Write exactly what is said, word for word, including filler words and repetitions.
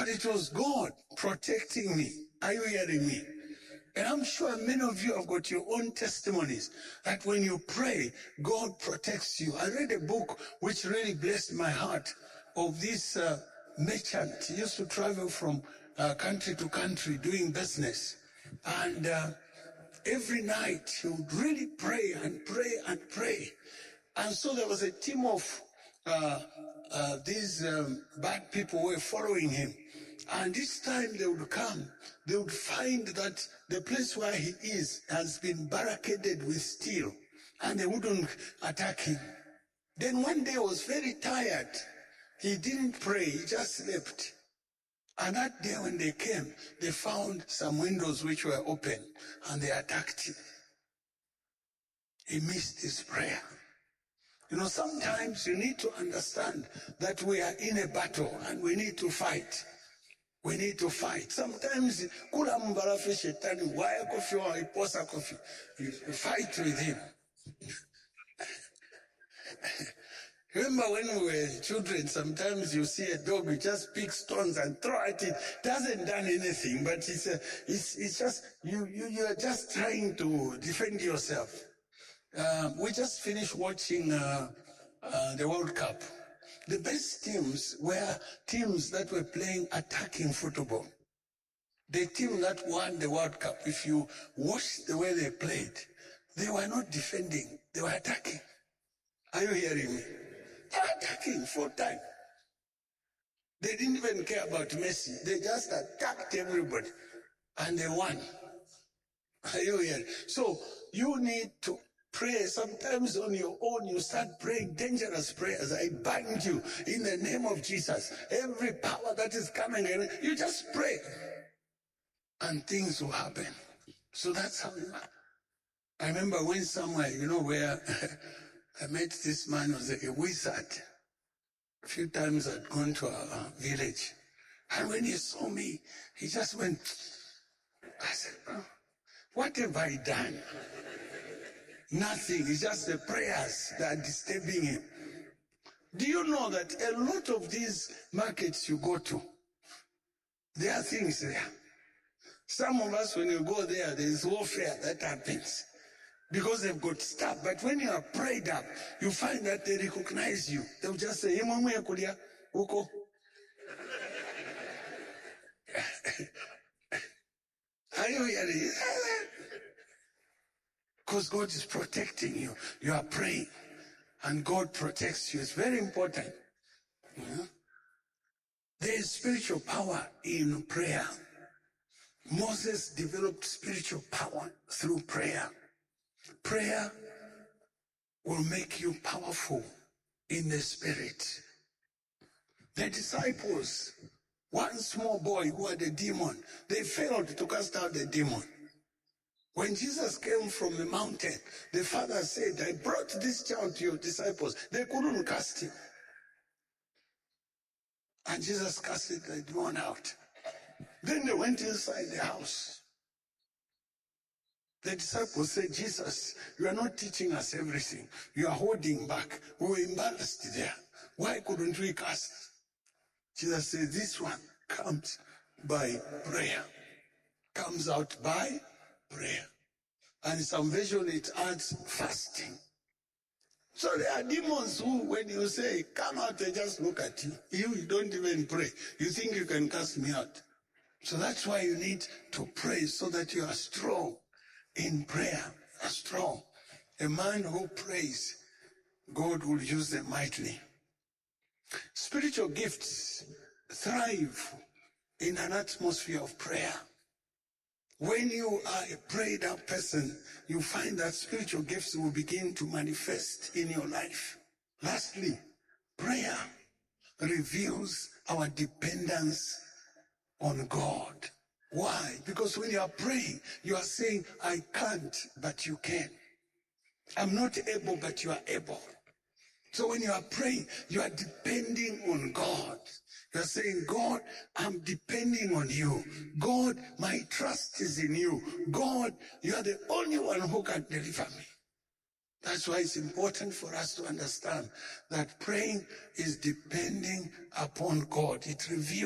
But it was God protecting me. Are you hearing me? And I'm sure many of you have got your own testimonies that when you pray, God protects you. I read a book which really blessed my heart of this uh, merchant. He used to travel from uh, country to country doing business. And uh, every night he would really pray and pray and pray. And so there was a team of uh, uh, these um, bad people who were following him. And each time they would come, they would find that the place where he is has been barricaded with steel, and they wouldn't attack him. Then one day he was very tired. He didn't pray, he just slept. And that day when they came, they found some windows which were open, and they attacked him. He missed his prayer. You know, sometimes you need to understand that we are in a battle and we need to fight. We need to fight. Sometimes, kula mbarafe shetani, waya kofi wa iposa kofi. You fight with him. Remember when we were children, sometimes you see a dog, you just pick stones and throw at it. Doesn't done anything, but it's, a, it's, it's just, you, you, you are just trying to defend yourself. Uh, we just finished watching uh, uh, the World Cup. The best teams were teams that were playing attacking football. The team that won the World Cup, if you watch the way they played, they were not defending, they were attacking. Are you hearing me? They were attacking full time. They didn't even care about Messi. They just attacked everybody. And they won. Are you hearing? So you need to pray. Sometimes on your own, you start praying dangerous prayers. I bind you in the name of Jesus. Every power that is coming in, you just pray. And things will happen. So that's how you are. I remember when somewhere, you know, where I met this man who was a wizard. A few times I'd gone to a village. And when he saw me, he just went, I said, oh, what have I done? Nothing. It's just the prayers that are disturbing him. Do you know that a lot of these markets you go to, there are things there. Some of us, when you go there, there is warfare that happens because they've got stuff. But when you are prayed up, you find that they recognize you. They'll just say, Uko. Are you hearing? Because God is protecting you. You are praying. And God protects you. It's very important. Yeah? There is spiritual power in prayer. Moses developed spiritual power through prayer. Prayer will make you powerful in the spirit. The disciples, one small boy who had a demon, they failed to cast out the demon. When Jesus came from the mountain, the father said, I brought this child to your disciples. They couldn't cast him. And Jesus cast the demon out. Then they went inside the house. The disciples said, Jesus, you are not teaching us everything. You are holding back. We were embarrassed there. Why couldn't we cast? Jesus said, this one comes by prayer. Comes out by prayer. And in some version it adds fasting. So there are demons who, when you say, come out, they just look at you. You, you don't even pray. You think you can cast me out. So that's why you need to pray so that you are strong in prayer. Are strong. A man who prays, God will use them mightily. Spiritual gifts thrive in an atmosphere of prayer. When you are a prayed up person, you find that spiritual gifts will begin to manifest in your life. Lastly, prayer reveals our dependence on God. Why? Because when you are praying, you are saying, I can't, but you can. I'm not able, but you are able. So when you are praying, you are depending on God. You are saying, God, I'm depending on you. God, my trust is in you. God, you are the only one who can deliver me. That's why it's important for us to understand that praying is depending upon God. It reveals